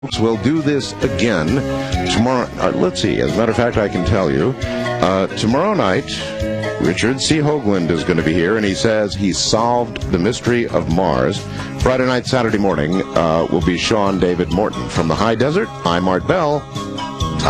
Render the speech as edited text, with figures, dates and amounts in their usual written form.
We'll do this again tomorrow. Let's see. As a matter of fact, I can tell you, tomorrow night, Richard C. Hoagland is going to be here, and he says he solved the mystery of Mars. Friday night, Saturday morning will be Sean David Morton. From the High Desert, I'm Art Bell.